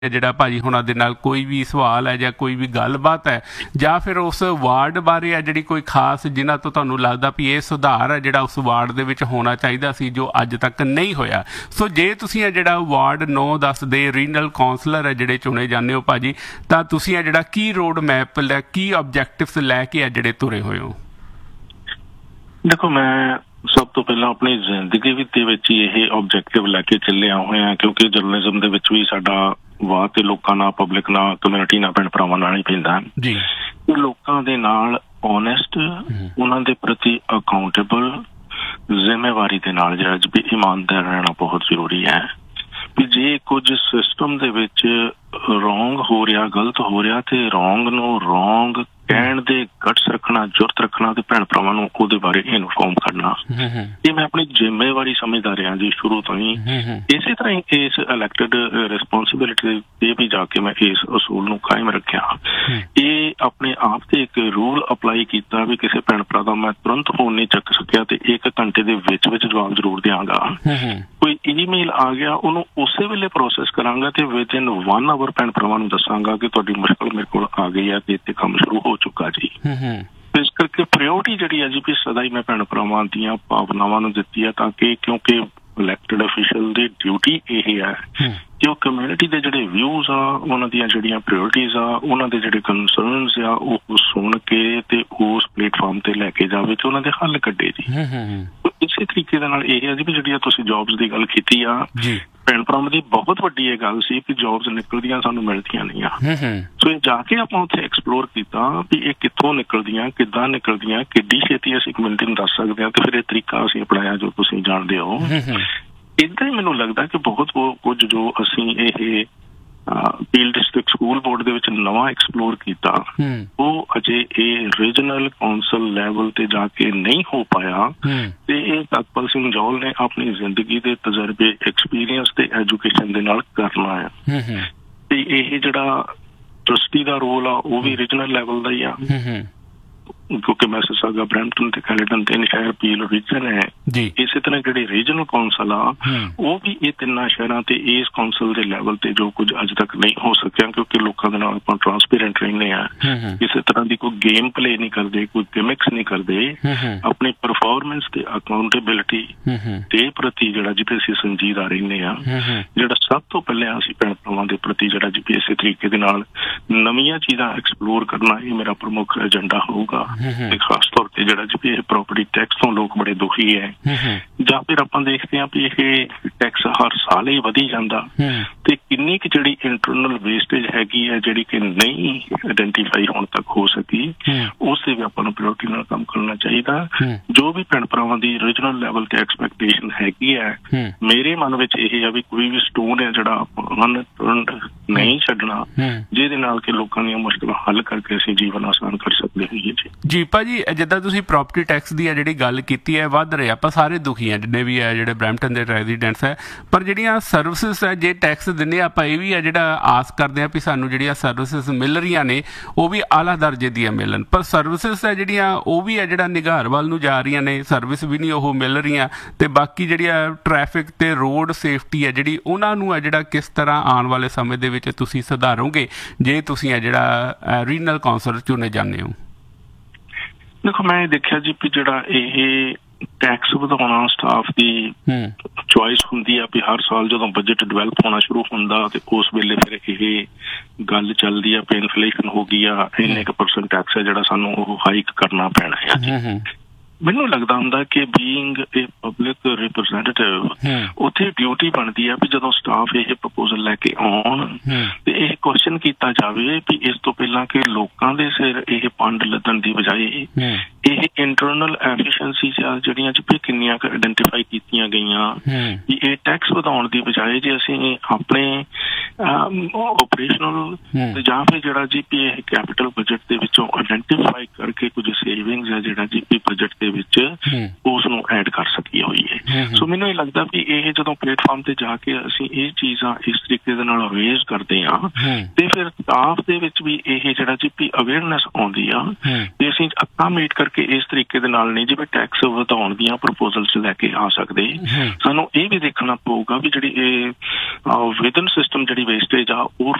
ਜਿਹੜਾ ਭਾਜੀ ਹੁਣਾਂ ਦੇ ਨਾਲ ਕੋਈ ਵੀ ਸਵਾਲ ਹੈ ਜਾਂ ਕੋਈ ਵੀ ਗੱਲਬਾਤ ਹੈ ਜਾਂ ਫਿਰ ਉਸ ਵਾਰਡ ਬਾਰੇ ਹੈ ਜਿਹੜੀ ਕੋਈ ਖਾਸ ਜਿਨ੍ਹਾਂ ਤੋਂ ਤੁਹਾਨੂੰ ਲੱਗਦਾ ਵੀ ਇਹ ਸੁਧਾਰ ਹੈ ਜਿਹੜਾ ਉਸ ਵਾਰਡ ਦੇ ਵਿੱਚ ਹੋਣਾ ਚਾਹੀਦਾ ਸੀ ਜੋ ਅੱਜ ਤੱਕ ਨਹੀਂ ਹੋਇਆ। ਸੋ ਜੇ ਤੁਸੀਂ ਇਹ ਜਿਹੜਾ ਵਾਰਡ 9-10 ਦੇ ਰੀਜਨਲ ਕਾਉਂਸਲਰ ਹੈ ਜਿਹੜੇ ਚੁਣੇ ਜਾਂਦੇ ਹੋ ਭਾਜੀ, ਤਾਂ ਤੁਸੀਂ ਇਹ ਜਿਹੜਾ ਕੀ ਰੋਡ ਮੈਪ ਲੈ ਕੀ ਆਬਜੈਕਟਿਵਸ ਲੈ ਕੇ ਜਿਹੜੇ ਤੁਰੇ ਹੋਏ ਹੋ? ਦੇਖੋ, ਮੈਂ ਸਭ ਤੋਂ ਪਹਿਲਾਂ ਆਪਣੀ ਜ਼ਿੰਦਗੀ ਦੇ ਵਿੱਚ ਹੀ ਇਹ ਆਬਜੈਕਟਿਵ ਲੈ ਕੇ ਚੱਲਿਆ ਹੋਇਆ, ਕਿਉਂਕਿ ਜਰਨਲਿਜ਼ਮ ਦੇ ਵਿੱਚ ਵੀ ਸਾਡਾ ਵਾਹ ਤੇ ਲੋਕਾਂ ਨਾਲ, ਪਬਲਿਕ ਨਾਲ, ਕਮਿਊਨਿਟੀ ਨਾਲ, ਭੈਣ ਭਰਾਵਾਂ ਨਾਲ ਹੀ ਪੈਂਦਾ ਜੀ। ਲੋਕਾਂ ਦੇ ਨਾਲ ਓਨੈਸਟ, ਉਹਨਾਂ ਦੇ ਪ੍ਰਤੀ ਅਕਾਊਂਟੇਬਲ, ਜ਼ਿੰਮੇਵਾਰੀ ਦੇ ਨਾਲ ਜਿਹੜਾ ਵੀ ਇਮਾਨਦਾਰ ਰਹਿਣਾ ਬਹੁਤ ਜ਼ਰੂਰੀ ਹੈ। ਵੀ ਜੇ ਕੁਝ ਸਿਸਟਮ ਦੇ ਵਿੱਚ ਰੋਂਗ ਹੋ ਰਿਹਾ, ਗਲਤ ਹੋ ਰਿਹਾ, ਤੇ ਰੋਂਗ ਨੂੰ ਰੋਂਗ ਕਹਿਣ ਦੇ ਗਟਸ ਰੱਖਣਾ, ਜੁਰਤ ਰੱਖਣਾ ਤੇ ਭੈਣ ਭਰਾਵਾਂ ਨੂੰ ਉਹਦੇ ਬਾਰੇ ਇਨਫੋਰਮ ਕਰਨਾ, ਇਹ ਮੈਂ ਆਪਣੀ ਜ਼ਿੰਮੇਵਾਰੀ ਸਮਝਦਾ ਰਿਹਾ ਜੀ ਸ਼ੁਰੂ ਤੋਂ ਹੀ। ਇਸੇ ਤਰ੍ਹਾਂ ਹੀ ਇਸ ਇਲੈਕਟਡ ਰਿਸਪੋਂਸਿਬਿਲਿਟੀ ਤੇ ਵੀ ਜਾ ਕੇ ਮੈਂ ਇਸ ਅਸੂਲ ਨੂੰ ਕਾਇਮ ਰੱਖਿਆ। ਇਹ ਆਪਣੇ ਆਪ ਤੇ ਇੱਕ ਰੂਲ ਅਪਲਾਈ ਕੀਤਾ ਵੀ ਕਿਸੇ ਭੈਣ ਭਰਾ ਦਾ ਮੈਂ ਤੁਰੰਤ ਫੋਨ ਨਹੀਂ ਚੱਕ ਸਕਿਆ ਤੇ 1 ਘੰਟੇ ਦੇ ਵਿੱਚ ਜਵਾਬ ਜ਼ਰੂਰ ਦਿਆਂਗਾ। ਕੋਈ ਈਮੇਲ ਆ ਗਿਆ, ਉਹਨੂੰ ਉਸੇ ਵੇਲੇ ਪ੍ਰੋਸੈਸ ਕਰਾਂਗਾ ਤੇ ਵਿਦਿਨ 1 ਆਵਰ ਭੈਣ ਭਰਾਵਾਂ ਨੂੰ ਦੱਸਾਂਗਾ ਕਿ ਤੁਹਾਡੀ ਮੁਸ਼ਕਲ ਮੇਰੇ ਕੋਲ ਆ ਗਈ ਹੈ ਤੇ ਇੱਥੇ ਕੰਮ ਸ਼ੁਰੂ ਹੋ ਚੁੱਕਾ ਜੀ। ਇਸ ਕਰਕੇ ਪ੍ਰਾਇਓਰਟੀ ਜਿਹੜੀ ਹੈ ਜੀ ਵੀ ਸਦਾ ਹੀ ਮੈਂ ਭੈਣ ਭਰਾਵਾਂ ਦੀਆਂ ਭਾਵਨਾਵਾਂ ਨੂੰ ਦਿੱਤੀ ਹੈ, ਤਾਂ ਕਿ ਕਿਉਂਕਿ ਇਲੈਕਟਡ ਅਫੀਸ਼ੀਅਲ ਦੀ ਡਿਊਟੀ ਇਹ ਹੈ ਕਿ ਉਹ ਕਮਿਊਨਿਟੀ ਦੇ ਜਿਹੜੇ ਵਿਊਜ਼ ਆ, ਉਹਨਾਂ ਦੀਆਂ ਜਿਹੜੀਆਂ ਪ੍ਰਾਇਓਰਟੀਜ਼ ਆ, ਉਹਨਾਂ ਦੇ ਜਿਹੜੇ ਕੰਸਰਨਸ ਆ, ਉਹ ਸੁਣ ਕੇ ਤੇ ਉਸ ਪਲੇਟਫਾਰਮ ਤੇ ਲੈ ਕੇ ਜਾਵੇ ਤੇ ਉਹਨਾਂ ਦੇ ਹੱਲ ਕੱਢੇ ਜੀ। ਇਸੇ ਤਰੀਕੇ ਦੇ ਨਾਲ ਇਹ ਹੈ ਜੀ ਵੀ ਜਿਹੜੀਆਂ ਤੁਸੀਂ ਜੌਬਸ ਦੀ ਗੱਲ ਕੀਤੀ ਆ, ਭੈਣ ਭਰਾਵਾਂ ਦੀ ਬਹੁਤ ਵੱਡੀ ਇਹ ਗੱਲ ਸੀ ਕਿ ਜੌਬਸ ਨਿਕਲਦੀਆਂ ਸਾਨੂੰ ਮਿਲਦੀਆਂ ਨਹੀਂ ਆ। ਸੋ ਇਹ ਜਾ ਕੇ ਆਪਾਂ ਉੱਥੇ ਐਕਸਪਲੋਰ ਕੀਤਾ ਵੀ ਇਹ ਕਿੱਥੋਂ ਨਿਕਲਦੀਆਂ, ਕਿੱਦਾਂ ਨਿਕਲਦੀਆਂ, ਕਿੱਡੀ ਛੇਤੀ ਅਸੀਂ ਕਮਿਊਨਿਟੀ ਨੂੰ ਦੱਸ ਸਕਦੇ ਹਾਂ, ਤੇ ਫਿਰ ਇਹ ਤਰੀਕਾ ਅਸੀਂ ਅਪਣਾਇਆ ਜੋ ਤੁਸੀਂ ਜਾਣਦੇ ਹੋ। ਏਦਾਂ ਹੀ ਮੈਨੂੰ ਲੱਗਦਾ ਕਿ ਬਹੁਤ ਕੁਝ ਜੋ ਅਸੀਂ ਇਹ ਫੀਲਡ ਡਿਸਟ੍ਰਿਕਟ ਸਕੂਲ ਬੋਰਡ ਦੇ ਵਿੱਚ ਨਵਾਂ ਐਕਸਪਲੋਰ ਕੀਤਾ, ਉਹ ਅਜੇ ਇਹ ਰੀਜਨਲ ਕੌਂਸਲ ਲੈਵਲ ਤੇ ਜਾ ਕੇ ਨਹੀਂ ਹੋ ਪਾਇਆ। ਤੇ ਇਹ ਸਤਪਾਲ ਸਿੰਘ ਜੌਹਲ ਨੇ ਆਪਣੀ ਜ਼ਿੰਦਗੀ ਦੇ ਤਜਰਬੇ, ਐਕਸਪੀਰੀਅੰਸ ਤੇ ਐਜੂਕੇਸ਼ਨ ਦੇ ਨਾਲ ਕਰਨਾ ਆ। ਤੇ ਇਹ ਜਿਹੜਾ ਟਰਸਟੀ ਦਾ ਰੋਲ ਆ ਉਹ ਵੀ ਰੀਜਨਲ ਲੈਵਲ ਦਾ ਹੀ ਆ, ਕਿਉਂਕਿ ਮੈਸਿਸਾਗਾ, ਬਰੈਂਪਟਨ ਤੇ ਕੈਲੇਡਨ 3 ਸ਼ਹਿਰ ਪੀਲ ਰੀਜਨ ਹੈ। ਇਸੇ ਤਰ੍ਹਾਂ ਜਿਹੜੇ ਰੀਜਨਲ ਕੌਂਸਲ ਆ ਉਹ ਵੀ ਇਹ 3 ਸ਼ਹਿਰਾਂ ਤੇ ਇਸ ਕੌਂਸਲ ਦੇ ਲੈਵਲ ਤੇ ਜੋ ਕੁਝ ਅੱਜ ਤੱਕ ਨਹੀਂ ਹੋ ਸਕਿਆ, ਕਿਉਂਕਿ ਲੋਕਾਂ ਦੇ ਨਾਲ ਆਪਾਂ ਟਰਾਂਸਪੇਰੈਂਟ ਰਹਿੰਦੇ ਆ, ਕਿਸੇ ਤਰ੍ਹਾਂ ਦੀ ਕੋਈ ਗੇਮ ਪਲੇ ਨਹੀਂ ਕਰਦੇ, ਕੋਈ ਗਿਮਿਕਸ ਨਹੀਂ ਕਰਦੇ, ਆਪਣੀ ਪਰਫਾਰਮੈਂਸ ਤੇ ਅਕਾਊਂਟੇਬਿਲਿਟੀ ਦੇ ਪ੍ਰਤੀ ਜਿਹੜਾ ਜਿੱਥੇ ਅਸੀਂ ਸੰਜੀਦਾ ਰਹਿੰਦੇ ਆ। ਜਿਹੜਾ ਸਭ ਤੋਂ ਪਹਿਲਾਂ ਅਸੀਂ ਭੈਣ ਭਰਾਵਾਂ ਦੇ ਪ੍ਰਤੀ ਜਿਹੜਾ ਜੀ ਇਸੇ ਤਰੀਕੇ ਦੇ ਨਾਲ ਨਵੀਆਂ ਚੀਜ਼ਾਂ ਐਕਸਪਲੋਰ ਕਰਨਾ, ਇਹ ਮੇਰਾ ਪ੍ਰਮੁੱਖ ਏਜੰਡਾ ਹੋਊਗਾ। ਤੇ ਖਾਸ ਤੌਰ ਤੇ ਜਿਹੜਾ ਜੀ ਇਹ ਪ੍ਰਾਪਰਟੀ ਟੈਕਸ ਤੋਂ ਲੋਕ ਬੜੇ ਦੁਖੀ ਹੈ, ਜਾਂ ਫਿਰ ਆਪਾਂ ਦੇਖਦੇ ਹਾਂ ਵੀ ਇਹ ਟੈਕਸ ਹਰ ਸਾਲ ਹੀ ਵਧੀ ਜਾਂਦਾ, ਤੇ ਕਿੰਨੀ ਕੁ ਜਿਹੜੀ ਇੰਟਰਨਲ ਵੇਸਟੇਜ ਹੈਗੀ ਹੈ ਜਿਹੜੀ ਕਿ ਨਹੀਂ ਆਇਡੈਂਟੀਫਾਈ ਹੁਣ ਤੱਕ ਹੋ ਸਕੀ, ਉਸ ਤੇ ਵੀ ਆਪਾਂ ਨੂੰ ਪ੍ਰਾਇਓਰਟੀ ਨਾਲ ਕੰਮ ਕਰਨਾ ਚਾਹੀਦਾ। ਜੋ ਵੀ ਭੈਣ ਭਰਾਵਾਂ ਦੀ ਰੀਜਨਲ ਲੈਵਲ ਤੇ ਐਕਸਪੈਕਟੇਸ਼ਨ ਹੈਗੀ ਹੈ, ਮੇਰੇ ਮਨ ਵਿੱਚ ਇਹ ਹੈ ਵੀ ਕੋਈ ਵੀ ਸਟੋਨ ਹੈ ਜਿਹੜਾ ਅਨਟਰਨਡ ਨਹੀਂ ਛੱਡਣਾ, ਜਿਹਦੇ ਨਾਲ ਕਿ ਲੋਕਾਂ ਦੀਆਂ ਮੁਸ਼ਕਲਾਂ ਹੱਲ ਕਰਕੇ ਅਸੀਂ ਜੀਵਨ ਆਸਾਨ ਕਰ ਸਕਦੇ ਹੋਈਏ ਜੀ। ਭਾਜੀ, ਜਿੱਦਾਂ ਤੁਸੀਂ ਪ੍ਰਾਪਰਟੀ ਟੈਕਸ ਦੀ ਜਿਹੜੀ ਗੱਲ ਕੀਤੀ ਹੈ, ਵੱਧ ਰਹੇ, ਆਪਾਂ ਸਾਰੇ ਦੁਖੀ ਹਾਂ ਜਿੰਨੇ ਵੀ ਹੈ ਜਿਹੜੇ ਬਰੈਂਪਟਨ ਦੇ ਰੈਜ਼ੀਡੈਂਟਸ ਹੈ, ਪਰ ਜਿਹੜੀਆਂ ਸਰਵਿਸਿਜ਼ ਹੈ ਜੇ ਟੈਕਸ ਦਿੰਦੇ ਆਪਾਂ ਇਹ ਵੀ ਹੈ ਜਿਹੜਾ ਆਸ ਕਰਦੇ ਹਾਂ ਵੀ ਸਾਨੂੰ ਜਿਹੜੀਆਂ ਸਰਵਿਸਿਜ਼ ਮਿਲ ਰਹੀਆਂ ਨੇ ਉਹ ਵੀ ਆਲਾ ਦਰਜੇ ਦੀਆਂ ਮਿਲਣ, ਪਰ ਸਰਵਿਸਿਜ਼ ਹੈ ਜਿਹੜੀਆਂ ਉਹ ਵੀ ਹੈ ਜਿਹੜਾ ਨਿਘਾਰ ਵੱਲ ਨੂੰ ਜਾ ਰਹੀਆਂ ਨੇ, ਸਰਵਿਸ ਵੀ ਨਹੀਂ ਉਹ ਮਿਲ ਰਹੀਆਂ। ਤੇ ਬਾਕੀ ਜਿਹੜੀਆਂ ਟ੍ਰੈਫਿਕ ਤੇ ਰੋਡ ਸੇਫਟੀ ਹੈ ਜਿਹੜੀ ਉਹਨਾਂ ਨੂੰ ਹੈ ਜਿਹੜਾ ਕਿਸ ਤਰ੍ਹਾਂ ਆਉਣ ਵਾਲੇ ਸਮੇਂ ਦੇ ਵਿੱਚ ਤੁਸੀਂ ਸੁਧਾਰੋਗੇ ਜੇ ਤੁਸੀਂ ਹੈ ਜਿਹੜਾ ਰੀਜਨਲ ਕੌਂਸਲ ਚੁਣੇ ਜਾਂਦੇ ਹੋ? ਦੇਖੋ, ਮੈਂ ਦੇਖਿਆ ਜੀ ਵੀ ਜਿਹੜਾ ਇਹ ਟੈਕਸ ਵਧਾਉਣਾ ਸਟਾਫ ਦੀ ਚੁਆਇਸ ਹੁੰਦੀ ਆ ਵੀ ਹਰ ਸਾਲ ਜਦੋਂ ਬਜਟ ਡਿਵੈਲਪ ਹੋਣਾ ਸ਼ੁਰੂ ਹੁੰਦਾ ਤੇ ਉਸ ਵੇਲੇ ਫਿਰ ਇਹ ਗੱਲ ਚੱਲਦੀ ਆ ਵੀ ਇਨਫਲੇਸ਼ਨ ਹੋ ਗਈ ਆ, ਇੰਨੇ ਕੁ % ਟੈਕਸ ਹੈ ਜਿਹੜਾ ਸਾਨੂੰ ਉਹ ਹਾਈਕ ਕਰਨਾ ਪੈਣਾ ਹੈ। ਮੈਨੂੰ ਲੱਗਦਾ ਹੁੰਦਾ ਕਿ ਬੀਇੰਗ ਏ ਪਬਲਿਕ ਰਿਪਰੈਜ਼ੈਂਟੇਟਿਵ ਉੱਥੇ ਡਿਊਟੀ ਬਣਦੀ ਆ ਵੀ ਜਦੋਂ ਸਟਾਫ ਇਹ ਪ੍ਰਪੋਜ਼ਲ ਲੈ ਕੇ ਆਉਣ ਤੇ ਇਹ ਕੁਐਸਚਨ ਕੀਤਾ ਜਾਵੇ ਵੀ ਇਸ ਤੋਂ ਪਹਿਲਾਂ ਕਿ ਲੋਕਾਂ ਦੇ ਸਿਰ ਇਹ ਪੰਡ ਲੱਦਣ ਦੀ ਬਜਾਏ ਇਹ ਇੰਟਰਨਲ ਐਫੀਸ਼ੀਐਂਸੀਜ਼ ਜਿਹੜੀਆਂ ਚ ਕਿੰਨੀਆਂ ਕੁ ਆਇਡੈਂਟੀਫਾਈ ਕੀਤੀਆਂ ਗਈਆਂ, ਵੀ ਇਹ ਟੈਕਸ ਵਧਾਉਣ ਦੀ ਬਜਾਏ ਜੇ ਅਸੀਂ ਆਪਣੇ ਆਪਰੇਸ਼ਨਲ ਜਾਂ ਫਿਰ ਜਿਹੜਾ ਜੀ ਇਹ ਕੈਪੀਟਲ ਬਜਟ ਦੇ ਵਿੱਚੋਂ ਆਇਡੈਂਟੀਫਾਈ ਕਰਕੇ ਕੁਝ ਸੇਵਿੰਗਸ ਹੈ ਜਿਹੜਾ ਜੀ ਬਜਟ ਦੇ ਵਿੱਚ ਉਸ ਨੂੰ ਐਡ ਕਰ ਸਕੀਏ ਹੋਈਏ। ਸੋ ਮੈਨੂੰ ਇਹ ਲੱਗਦਾ ਵੀ ਇਹ ਜਦੋਂ ਪਲੇਟਫਾਰਮ ਤੇ ਜਾ ਕੇ ਅਸੀਂ ਇਹ ਚੀਜ਼ਾਂ ਇਸ ਤਰੀਕੇ ਦੇ ਨਾਲ ਰੇਜ਼ ਕਰਦੇ ਹਾਂ ਤੇ ਫਿਰ ਸਟਾਫ ਦੇ ਵਿੱਚ ਵੀ ਇਹ ਜਿਹੜਾ ਜੀ ਅਵੇਅਰਨੈਸ ਆਉਂਦੀ ਆ ਤੇ ਅਸੀਂ ਅੱਖਾਂ ਮੀਟ ਕਰਕੇ ਇਸ ਤਰੀਕੇ ਦੇ ਨਾਲ ਨਹੀਂ ਜਿਵੇਂ ਟੈਕਸ ਵਧਾਉਣ ਦੀਆਂ ਪ੍ਰਪੋਜ਼ਲਸ ਲੈ ਕੇ ਆ ਸਕਦੇ। ਸਾਨੂੰ ਇਹ ਵੀ ਦੇਖਣਾ ਪਊਗਾ ਵੀ ਜਿਹੜੀ ਇਹ ਵਿਦਨ ਸਿਸਟਮ ਜਿਹੜੀ ਵੇਸਟੇਜ ਆ ਉਹ